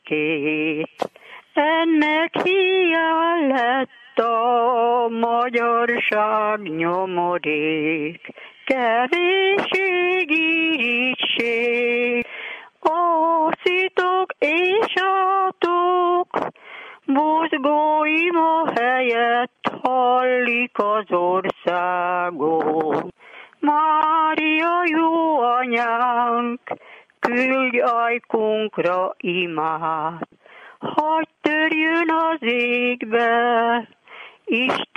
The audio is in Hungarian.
békét. Ennek hiány lett a magyarság nyomorék, kevéség irigység. Alszitok és átok, buzgóima helyett hallik az országon. Mária jó anyánk, küldj ajkunkra imát, hadd törjön az égbe Isten